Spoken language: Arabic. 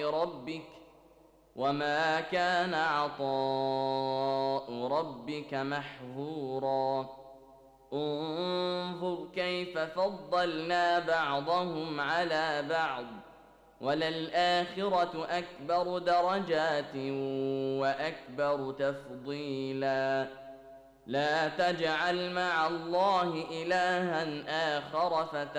ربك وما كان عطاء ربك محظورا انظر كيف فضلنا بعضهم على بعض وللآخرة أكبر درجات وأكبر تفضيلا لا تجعل مع الله إلها آخر